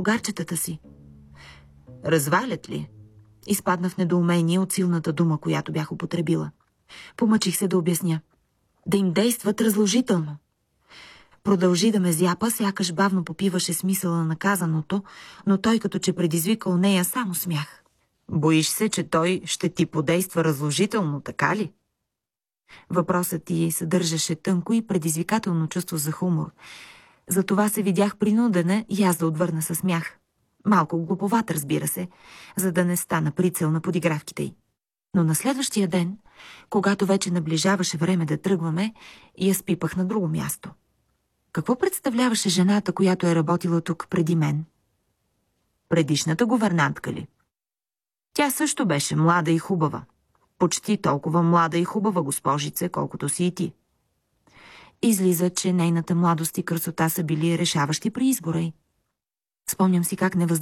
другарчетата си. Развалят ли? Изпадна в недоумение от силната дума, която бях употребила. Помъчих се да обясня. Да им действат разложително. Продължи да ме зяпа, сякаш бавно попиваше смисъла на казаното, но той като че предизвика у нея само смях. Боиш се, че той ще ти подейства разложително, така ли? Въпросът ти съдържаше тънко и предизвикателно чувство за хумор. Затова се видях принудена и аз да отвърна със смях. Малко глуповат, разбира се, за да не стана прицел на подигравките й. Но на следващия ден, когато вече наближаваше време да тръгваме, я спипах на друго място. Какво представляваше жената, която е работила тук преди мен? Предишната гувернантка ли? Тя също беше млада и хубава. Почти толкова млада и хубава госпожице, колкото си и ти. Излиза, че нейната младост и красота са били решаващи при избора й. Спомням си как